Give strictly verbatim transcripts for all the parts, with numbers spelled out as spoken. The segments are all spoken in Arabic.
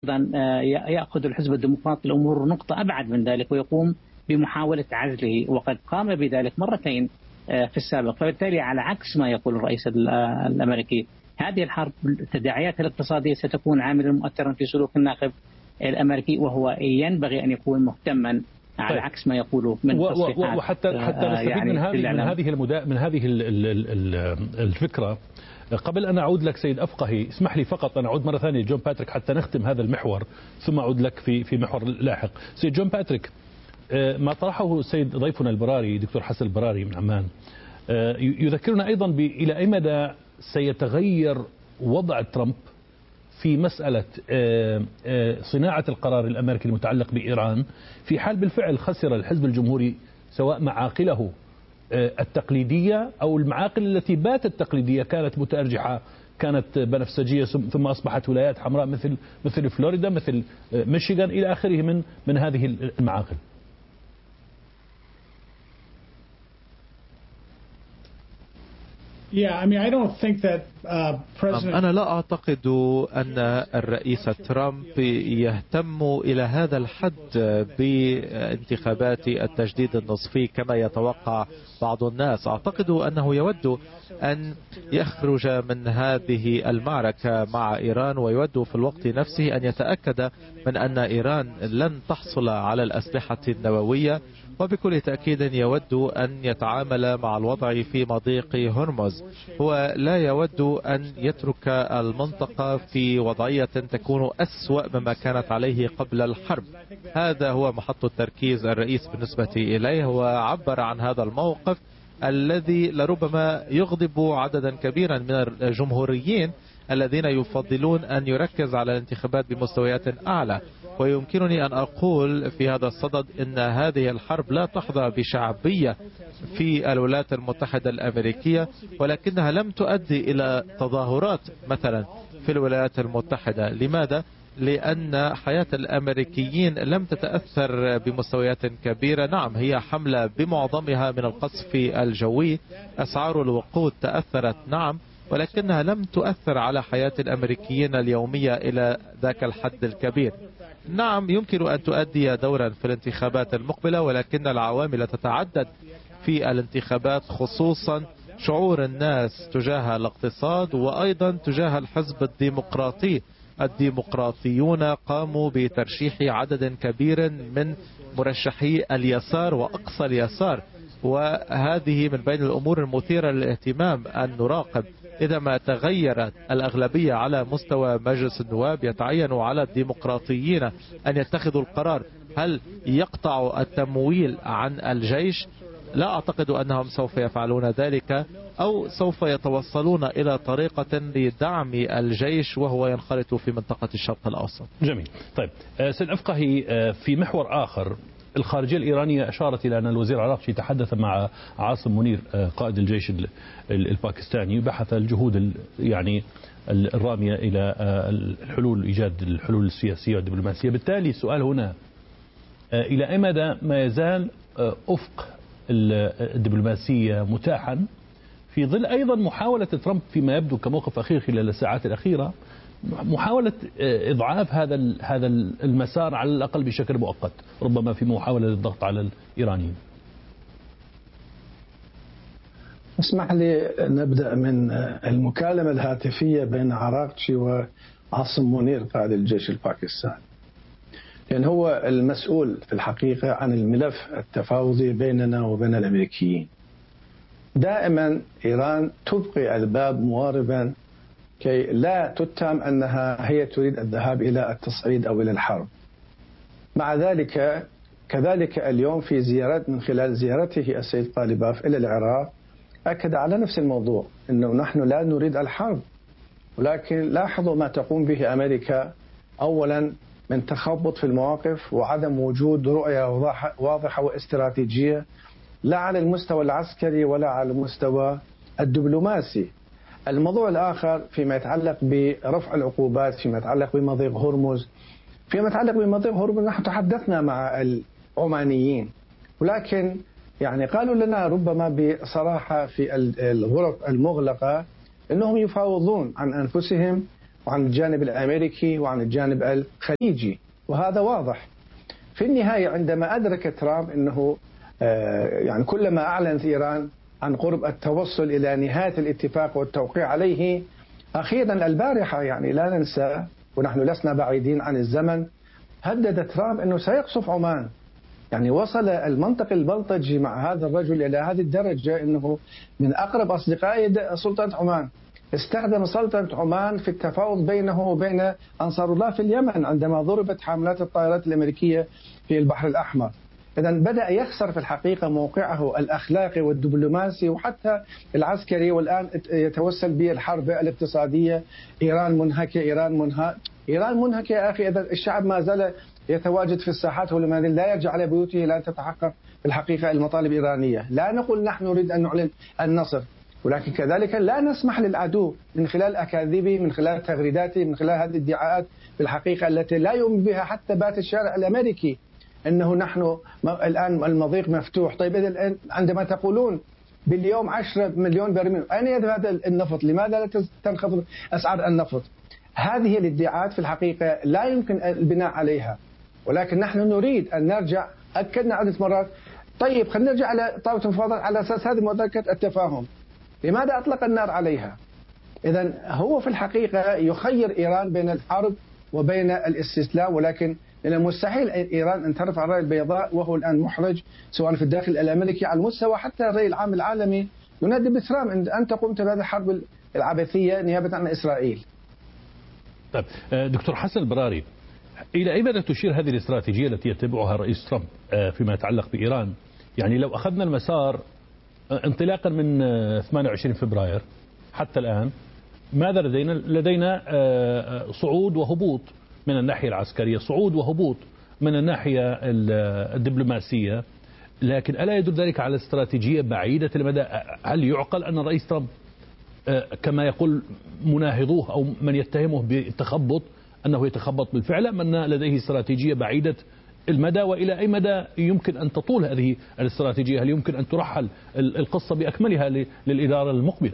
أيضا يأخذ الحزب الديمقراطي الأمور نقطة أبعد من ذلك ويقوم بمحاولة عزله، وقد قام بذلك مرتين في السابق. فبالتالي على عكس ما يقول الرئيس الأمريكي، هذه الحرب تداعياتها الاقتصادية ستكون عاملا مؤثرا في سلوك الناخب الأمريكي، وهو ينبغي أن يكون مهتما على طيب. عكس ما يقوله من تصريحات. وحتى حتى نستفيد يعني من هذه من هذه المدا من هذه الفكرة. قبل أن أعود لك سيد أفقهي، اسمح لي فقط أن أعود مرة ثانية جون باتريك حتى نختم هذا المحور، ثم أعود لك في في محور لاحق. سيد جون باتريك، ما طرحه السيد ضيفنا البراري دكتور حسن البراري من عمان يذكرنا أيضا إلى أي مدى سيتغير وضع ترامب في مسألة صناعة القرار الأمريكي المتعلق بإيران في حال بالفعل خسر الحزب الجمهوري سواء معاقله التقليدية أو المعاقل التي باتت تقليدية، كانت متأرجحة، كانت بنفسجية، ثم أصبحت ولايات حمراء مثل مثل فلوريدا، مثل ميشيغان إلى آخره من من هذه المعاقل. أنا لا أعتقد أن الرئيس ترامب يهتم إلى هذا الحد بانتخابات التجديد النصفي كما يتوقع بعض الناس. أعتقد أنه يود أن يخرج من هذه المعركة مع إيران، ويود في الوقت نفسه أن يتأكد من أن إيران لن تحصل على الأسلحة النووية، وبكل تأكيد يود أن يتعامل مع الوضع في مضيق هرمز. هو لا يود أن يترك المنطقة في وضعية تكون أسوأ مما كانت عليه قبل الحرب. هذا هو محط التركيز الرئيس بالنسبة إليه. هو عبر عن هذا الموقف الذي لربما يغضب عددا كبيرا من الجمهوريين الذين يفضلون أن يركز على الانتخابات بمستويات أعلى. ويمكنني أن أقول في هذا الصدد أن هذه الحرب لا تحظى بشعبية في الولايات المتحدة الأمريكية، ولكنها لم تؤدي إلى تظاهرات مثلا في الولايات المتحدة. لماذا؟ لأن حياة الأمريكيين لم تتأثر بمستويات كبيرة. نعم، هي حملة بمعظمها من القصف الجوي، أسعار الوقود تأثرت نعم، ولكنها لم تؤثر على حياة الأمريكيين اليومية إلى ذاك الحد الكبير. نعم، يمكن أن تؤدي دورا في الانتخابات المقبلة، ولكن العوامل تتعدد في الانتخابات، خصوصا شعور الناس تجاه الاقتصاد وأيضا تجاه الحزب الديمقراطي. الديمقراطيون قاموا بترشيح عدد كبير من مرشحي اليسار وأقصى اليسار، وهذه من بين الأمور المثيرة للاهتمام أن نراقب. إذا ما تغيرت الأغلبية على مستوى مجلس النواب، يتعين على الديمقراطيين أن يتخذوا القرار: هل يقطعوا التمويل عن الجيش؟ لا أعتقد أنهم سوف يفعلون ذلك، أو سوف يتوصلون إلى طريقة لدعم الجيش وهو ينخرط في منطقة الشرق الأوسط. جميل. طيب سيد أفقهي، في محور آخر، الخارجية الإيرانية أشارت إلى أن الوزير العراقي تحدث مع عاصم منير قائد الجيش الباكستاني، بحث الجهود يعني الرامية إلى الحلول، إيجاد الحلول السياسية والدبلوماسية. بالتالي السؤال هنا، إلى أي مدى ما يزال أفق الدبلوماسية متاحا في ظل أيضا محاولة ترامب فيما يبدو كموقف أخير خلال الساعات الأخيرة، محاولة إضعاف هذا هذا المسار على الأقل بشكل مؤقت، ربما في محاولة للضغط على الإيرانيين؟ اسمح لي نبدأ من المكالمة الهاتفية بين عراقجي وعاصم منير قائد الجيش الباكستاني، لأن هو المسؤول في الحقيقة عن الملف التفاوضي بيننا وبين الأمريكيين. دائما إيران تبقي الباب مواربا كي لا تتهم أنها هي تريد الذهاب إلى التصعيد أو إلى الحرب. مع ذلك كذلك اليوم في زيارات، من خلال زيارته السيد قاليباف إلى العراق، أكد على نفس الموضوع، أنه نحن لا نريد الحرب، ولكن لاحظوا ما تقوم به أمريكا أولا من تخبط في المواقف وعدم وجود رؤية واضحة واستراتيجية، لا على المستوى العسكري ولا على المستوى الدبلوماسي. الموضوع الآخر فيما يتعلق برفع العقوبات، فيما يتعلق بمضيق هرمز، فيما يتعلق بمضيق هرمز نحن تحدثنا مع العمانيين، ولكن يعني قالوا لنا ربما بصراحة في الغرف المغلقة أنهم يفاوضون عن أنفسهم وعن الجانب الأمريكي وعن الجانب الخليجي، وهذا واضح. في النهاية عندما أدرك ترامب أنه يعني كلما أعلنت إيران عن قرب التوصل إلى نهاية الاتفاق والتوقيع عليه، أخيرا البارحة يعني لا ننسى ونحن لسنا بعيدين عن الزمن، هدد ترامب أنه سيقصف عمان. يعني وصل المنطق البلطجي مع هذا الرجل إلى هذه الدرجة أنه من أقرب أصدقاء سلطنة عمان استخدم سلطنة عمان في التفاوض بينه وبين أنصار الله في اليمن عندما ضربت حاملات الطائرات الأمريكية في البحر الأحمر. إذا بدأ يخسر في الحقيقة موقعه الأخلاقي والدبلوماسي وحتى العسكري، والآن يتوسل به الحرب الاقتصادية. إيران منهكة، إيران منهكة، إيران منهكة يا أخي. إذا الشعب ما زال يتواجد في الساحات ولما لا يرجع على بيوته لا تتحقق في الحقيقة المطالب الإيرانية. لا نقول نحن نريد أن نعلن النصر، ولكن كذلك لا نسمح للعدو من خلال أكاذيبه، من خلال تغريداته، من خلال هذه الادعاءات في الحقيقة التي لا يؤمن بها حتى بات الشارع الأمريكي أنه نحن الآن المضيق مفتوح. طيب إذا عندما تقولون باليوم عشرة مليون برميل، أين يذهب هذا النفط؟ لماذا لا تنخفض أسعار النفط؟ هذه الادعاءات في الحقيقة لا يمكن البناء عليها، ولكن نحن نريد أن نرجع. أكدنا عدة مرات، طيب خلينا نرجع على طاولة المفاوضات على أساس هذه مذكرة التفاهم، لماذا أطلق النار عليها؟ إذا هو في الحقيقة يخير إيران بين الحرب وبين الاستسلام، ولكن من المستحيل إيران أن ترفع الراية البيضاء، وهو الآن محرج سواء في الداخل الأمريكي على المستوى حتى الرأي العام العالمي ينادي بترامب أنت قمت بهذه الحرب العبثية نيابة عن إسرائيل. طيب دكتور حسن البراري، إلى أي مدى تشير هذه الاستراتيجية التي يتبعها الرئيس ترامب فيما يتعلق بإيران؟ يعني لو أخذنا المسار انطلاقا من ثمانية وعشرين فبراير حتى الآن، ماذا لدينا؟ لدينا صعود وهبوط من الناحية العسكرية، صعود وهبوط من الناحية الدبلوماسية، لكن ألا يدل ذلك على استراتيجية بعيدة المدى؟ هل يعقل أن الرئيس ترامب كما يقول مناهضوه أو من يتهمه بالتخبط أنه يتخبط بالفعل، أم أن لديه استراتيجية بعيدة المدى؟ وإلى أي مدى يمكن أن تطول هذه الاستراتيجية؟ هل يمكن أن ترحل القصة بأكملها للإدارة المقبلة؟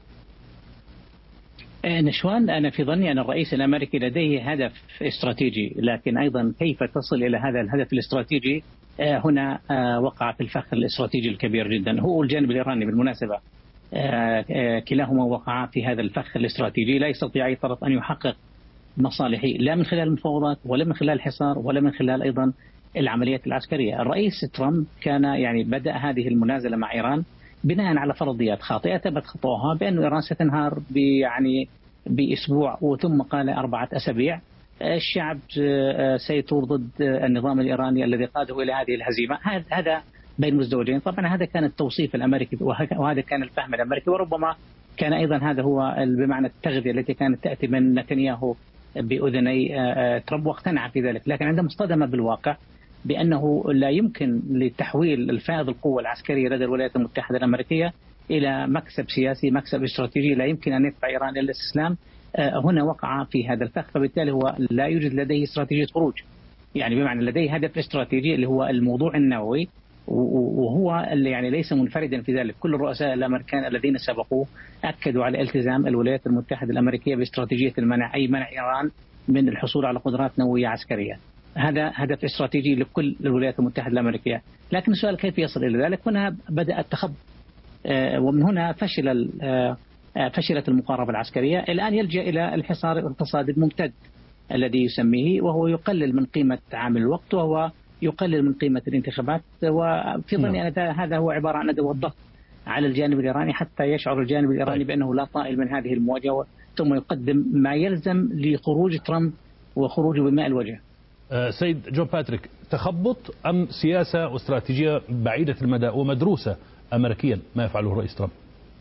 نشوان، أنا في ظني أن الرئيس الأمريكي لديه هدف استراتيجي، لكن أيضا كيف تصل إلى هذا الهدف الاستراتيجي هنا وقع في الفخ الاستراتيجي الكبير جدا. هو الجانب الإيراني بالمناسبة كلاهما وقعا في هذا الفخ الاستراتيجي. لا يستطيع أي طرف أن يحقق مصالحه لا من خلال المفاوضات ولا من خلال الحصار ولا من خلال أيضا العمليات العسكرية. الرئيس ترامب كان يعني بدأ هذه المنازلة مع إيران بناء على فرضيات خاطئة تمت خطوها بأن إيران ستنهار يعني بأسبوع، وثم قال أربعة أسابيع الشعب سيثور ضد النظام الإيراني الذي قاده إلى هذه الهزيمة. هذا بين مزدوجين. طبعا هذا كان التوصيف الأمريكي وهذا كان الفهم الأمريكي، وربما كان أيضا هذا هو بمعنى التغذية التي كانت تأتي من نتنياهو بأذني ترامب، واقتنع في ذلك. لكن عندما اصطدم بالواقع بأنه لا يمكن لتحويل الفائض القوة العسكرية لدى الولايات المتحدة الأمريكية إلى مكسب سياسي، مكسب استراتيجي، لا يمكن أن يدفع إيران إلى الاستسلام، هنا وقع في هذا الفخ. فبالتالي هو لا يوجد لديه استراتيجية خروج، يعني بمعنى لديه هدف استراتيجي اللي هو الموضوع النووي، وهو اللي يعني ليس منفردا في ذلك. كل الرؤساء الأمريكان الذين سبقوه أكدوا على التزام الولايات المتحدة الأمريكية باستراتيجية المنع، أي منع إيران من الحصول على قدرات نووية عسكرية. هذا هدف استراتيجي لكل الولايات المتحدة الأمريكية. لكن السؤال كيف يصل إلى ذلك؟ هنا بدأ التخبط، ومن هنا فشل فشلت المقاربة العسكرية. الآن يلجأ إلى الحصار الاقتصادي الممتد الذي يسميه، وهو يقلل من قيمة عامل الوقت، وهو يقلل من قيمة الانتخابات. وفي ظني أن هذا هو عبارة عن أدوات ضغط على الجانب الإيراني حتى يشعر الجانب الإيراني بأنه لا طائل من هذه المواجهة، ثم يقدم ما يلزم لخروج ترامب وخروجه بماء الوجه. سيد جون باتريك، تخبط أم سياسة واستراتيجية بعيدة المدى ومدروسة أمريكيا ما يفعله الرئيس ترامب؟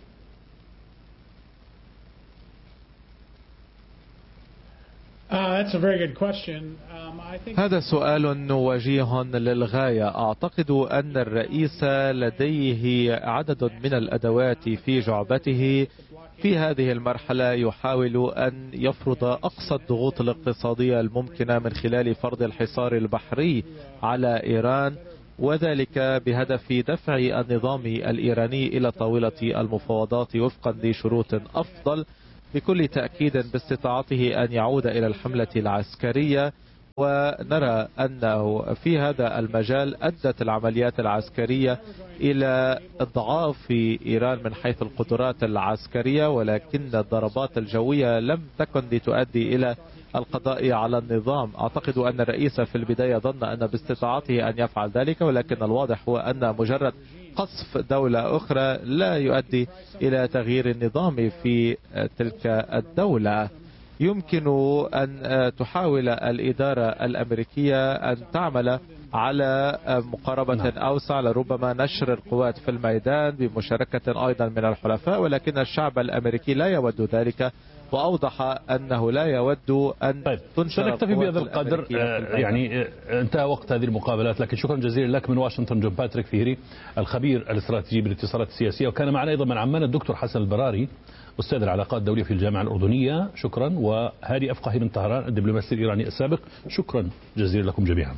هذا سؤال وجيه للغاية. أعتقد أن الرئيس لديه عدد من الأدوات في جعبته. في هذه المرحلة يحاول أن يفرض أقصى الضغوط الاقتصادية الممكنة من خلال فرض الحصار البحري على إيران، وذلك بهدف دفع النظام الإيراني إلى طاولة المفاوضات وفقا لشروط أفضل بكل تأكيد باستطاعته أن يعود إلى الحملة العسكرية، ونرى أنه في هذا المجال أدت العمليات العسكرية إلى إضعاف إيران من حيث القدرات العسكرية، ولكن الضربات الجوية لم تكن لتؤدي إلى القضاء على النظام. أعتقد أن الرئيس في البداية ظن أن باستطاعته أن يفعل ذلك، ولكن الواضح هو أن مجرد قصف دولة أخرى لا يؤدي إلى تغيير النظام في تلك الدولة. يمكن أن تحاول الإدارة الأمريكية أن تعمل على مقاربة أوسع، لربما نشر القوات في الميدان بمشاركة أيضا من الحلفاء، ولكن الشعب الأمريكي لا يود ذلك، وأوضح أنه لا يود أن طيب. تنشر. سنكتفي بهذا القدر. يعني انتهى وقت هذه المقابلات، لكن شكرا جزيلا لك من واشنطن جون باتريك فيهري الخبير الاستراتيجي بالاتصالات السياسية، وكان معنا أيضا من عمان الدكتور حسن البراري أستاذ العلاقات الدولية في الجامعة الأردنية. شكرا. وهادي أفقهي من طهران الدبلوماسي الإيراني السابق. شكرا جزيلا لكم جميعا.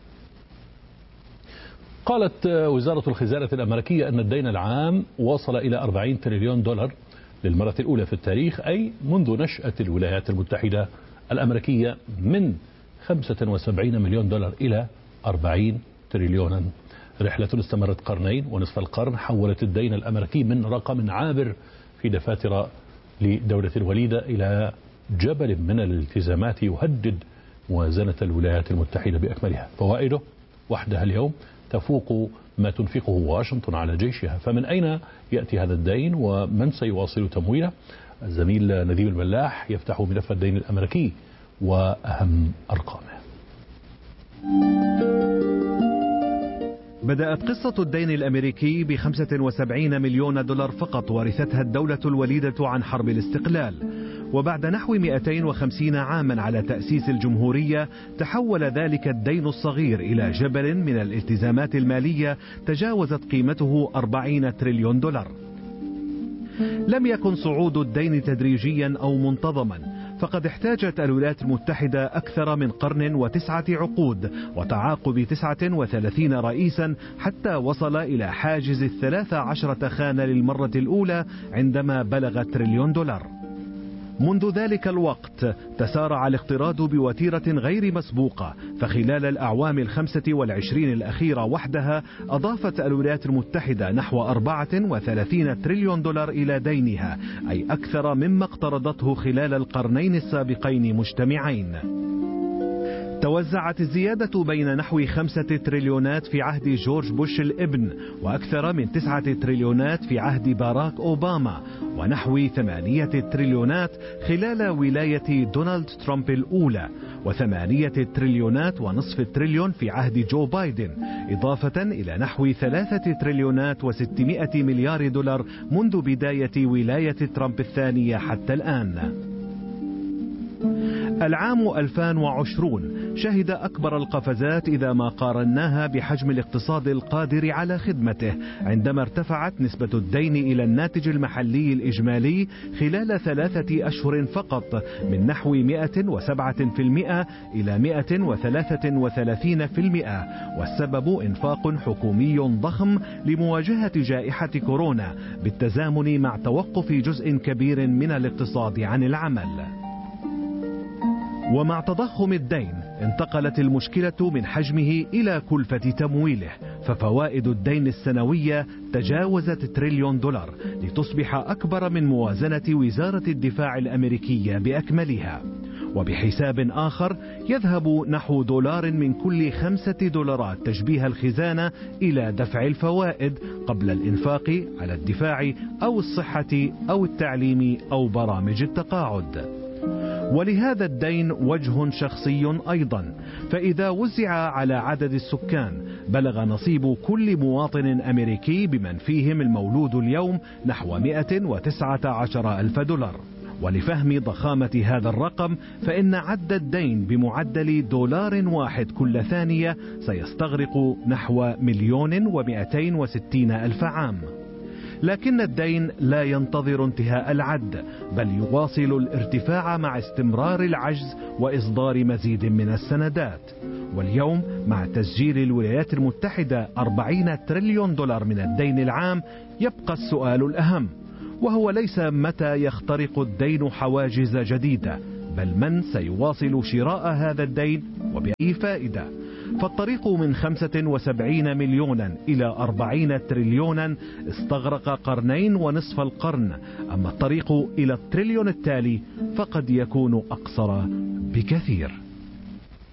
قالت وزارة الخزانة الأمريكية أن الدين العام وصل إلى أربعين تريليون دولار للمرة الأولى في التاريخ، أي منذ نشأة الولايات المتحدة الأمريكية، من خمسة وسبعين مليون دولار إلى أربعين تريليونا. رحلة استمرت قرنين ونصف القرن حولت الدين الأمريكي من رقم عابر في دفاتر لدولة الوليدة إلى جبل من الالتزامات يهدد موازنة الولايات المتحدة بأكملها. فوائده وحدها اليوم تفوق ما تنفقه واشنطن على جيشها. فمن أين يأتي هذا الدين ومن سيواصل تمويله؟ الزميل نديم الملاح يفتح ملف الدين الأمريكي وأهم أرقامه. بدأت قصة الدين الأمريكي ب خمسة وسبعين مليون دولار فقط ورثتها الدولة الوليدة عن حرب الاستقلال، وبعد نحو مئتين وخمسين عاما على تأسيس الجمهورية تحول ذلك الدين الصغير إلى جبل من الالتزامات المالية تجاوزت قيمته أربعين تريليون دولار. لم يكن صعود الدين تدريجيا أو منتظما، فقد احتاجت الولايات المتحدة أكثر من قرن وتسعة عقود وتعاقب تسعة وثلاثين رئيسا حتى وصل إلى حاجز الثلاث عشرة خانة للمرة الأولى عندما بلغ تريليون دولار. منذ ذلك الوقت تسارع الاقتراض بوتيرة غير مسبوقة، فخلال الأعوام الخمسة والعشرين الأخيرة وحدها أضافت الولايات المتحدة نحو أربعة وثلاثين تريليون دولار إلى دينها، أي أكثر مما اقترضته خلال القرنين السابقين مجتمعين. توزعت الزيادة بين نحو خمسة تريليونات في عهد جورج بوش الابن، وأكثر من تسعة تريليونات في عهد باراك أوباما، ونحو ثمانية تريليونات خلال ولاية دونالد ترامب الأولى، وثمانية تريليونات ونصف تريليون في عهد جو بايدن، إضافة إلى نحو ثلاثة تريليونات وستمائة مليار دولار منذ بداية ولاية ترامب الثانية حتى الآن. العام ألفين وعشرين شهد أكبر القفزات إذا ما قارناها بحجم الاقتصاد القادر على خدمته، عندما ارتفعت نسبة الدين إلى الناتج المحلي الإجمالي خلال ثلاثة أشهر فقط من نحو مئة وسبعة بالمئة إلى مئة وثلاثة وثلاثين بالمئة، والسبب إنفاق حكومي ضخم لمواجهة جائحة كورونا بالتزامن مع توقف جزء كبير من الاقتصاد عن العمل. ومع تضخم الدين انتقلت المشكلة من حجمه إلى كلفة تمويله، ففوائد الدين السنوية تجاوزت تريليون دولار لتصبح أكبر من موازنة وزارة الدفاع الأمريكية بأكملها. وبحساب آخر يذهب نحو دولار من كل خمسة دولارات تشبيه الخزانة إلى دفع الفوائد قبل الإنفاق على الدفاع أو الصحة أو التعليم أو برامج التقاعد. ولهذا الدين وجه شخصي أيضا، فإذا وزع على عدد السكان بلغ نصيب كل مواطن أمريكي بمن فيهم المولود اليوم نحو مئة وتسعة عشر ألف دولار. ولفهم ضخامة هذا الرقم فإن عد الدين بمعدل دولار واحد كل ثانية سيستغرق نحو مليون ومئتين وستين ألف عام. لكن الدين لا ينتظر انتهاء العد، بل يواصل الارتفاع مع استمرار العجز وإصدار مزيد من السندات. واليوم مع تسجيل الولايات المتحدة أربعين تريليون دولار من الدين العام يبقى السؤال الأهم: وهو ليس متى يخترق الدين حواجز جديدة، بل من سيواصل شراء هذا الدين وبأي فائدة. فالطريق من خمسة وسبعين مليونا إلى أربعين تريليونا استغرق قرنين ونصف القرن، أما الطريق إلى التريليون التالي فقد يكون أقصر بكثير.